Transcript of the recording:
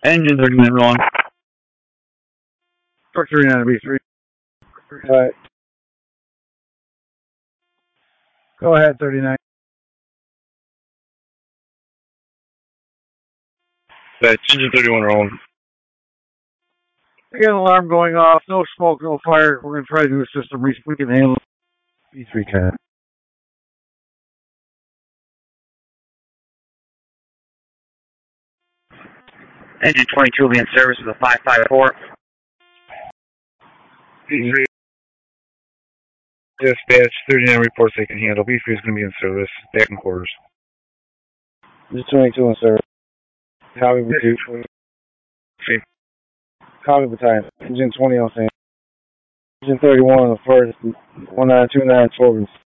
Engine 39 rolling. Torque 39 to B3. Alright. Go ahead, 39. That's engine 31 rolling. Again, alarm going off. No smoke, no fire. We're going to try to do a system reach. We can handle B3 cat. Engine 22 will be in service with a 554. B3. Dispatch 39 reports they can handle. B3 is going to be in service. Back in quarters. Engine 22 in service. Copy battalion. Copy battalion. Engine 20 on scene. Engine 31 on the first. 1929 Torrance.